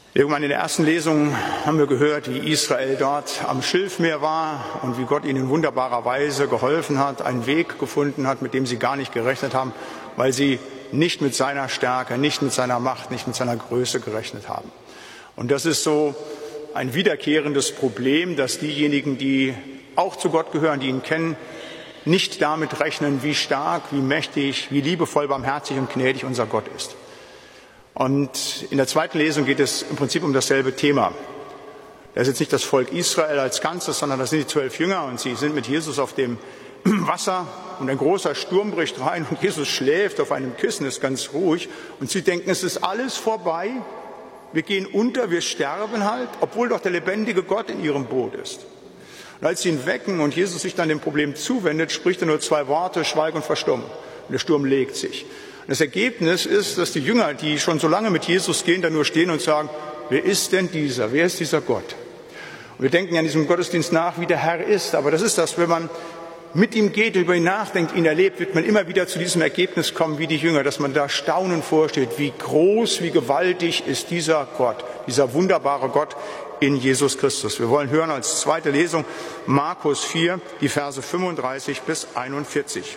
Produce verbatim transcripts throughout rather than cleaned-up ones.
Irgendwann in der ersten Lesung haben wir gehört, wie Israel dort am Schilfmeer war und wie Gott ihnen in wunderbarer Weise geholfen hat, einen Weg gefunden hat, mit dem sie gar nicht gerechnet haben, weil sie nicht mit seiner Stärke, nicht mit seiner Macht, nicht mit seiner Größe gerechnet haben. Und das ist so ein wiederkehrendes Problem, dass diejenigen, die auch zu Gott gehören, die ihn kennen, nicht damit rechnen, wie stark, wie mächtig, wie liebevoll, barmherzig und gnädig unser Gott ist. Und in der zweiten Lesung geht es im Prinzip um dasselbe Thema. Da ist jetzt nicht das Volk Israel als Ganzes, sondern das sind die zwölf Jünger und sie sind mit Jesus auf dem Wasser und ein großer Sturm bricht rein und Jesus schläft auf einem Kissen, ist ganz ruhig und sie denken, es ist alles vorbei, wir gehen unter, wir sterben halt, obwohl doch der lebendige Gott in ihrem Boot ist. Und als sie ihn wecken und Jesus sich dann dem Problem zuwendet, spricht er nur zwei Worte, schweig und verstumm. Und der Sturm legt sich. Das Ergebnis ist, dass die Jünger, die schon so lange mit Jesus gehen, da nur stehen und sagen, wer ist denn dieser? Wer ist dieser Gott? Und wir denken an diesem Gottesdienst nach, wie der Herr ist. Aber das ist das, wenn man mit ihm geht, über ihn nachdenkt, ihn erlebt, wird man immer wieder zu diesem Ergebnis kommen, wie die Jünger, dass man da staunend vorsteht, wie groß, wie gewaltig ist dieser Gott, dieser wunderbare Gott in Jesus Christus. Wir wollen hören als zweite Lesung Markus vier, die Verse fünfunddreißig bis einundvierzig.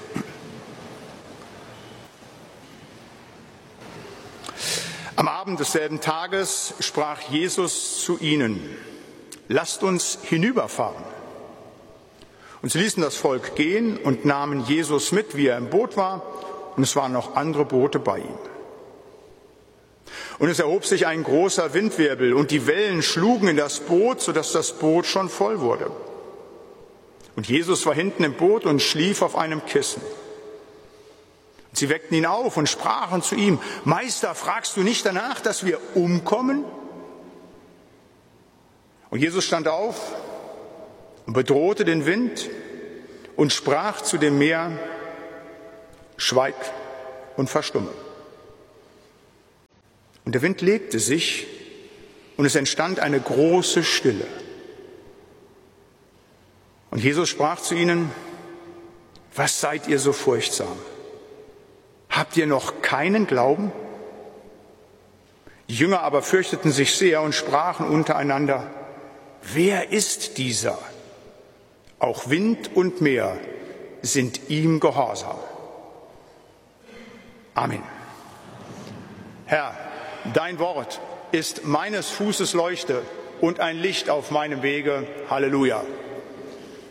Am Abend desselben Tages sprach Jesus zu ihnen, lasst uns hinüberfahren. Und sie ließen das Volk gehen und nahmen Jesus mit, wie er im Boot war, und es waren noch andere Boote bei ihm. Und es erhob sich ein großer Windwirbel, und die Wellen schlugen in das Boot, sodass das Boot schon voll wurde. Und Jesus war hinten im Boot und schlief auf einem Kissen. Sie weckten ihn auf und sprachen zu ihm, Meister, fragst du nicht danach, dass wir umkommen? Und Jesus stand auf und bedrohte den Wind und sprach zu dem Meer, schweig und verstumme. Und der Wind legte sich und es entstand eine große Stille. Und Jesus sprach zu ihnen, was seid ihr so furchtsam? Habt ihr noch keinen Glauben? Die Jünger aber fürchteten sich sehr und sprachen untereinander, wer ist dieser? Auch Wind und Meer sind ihm gehorsam. Amen. Herr, dein Wort ist meines Fußes Leuchte und ein Licht auf meinem Wege. Halleluja.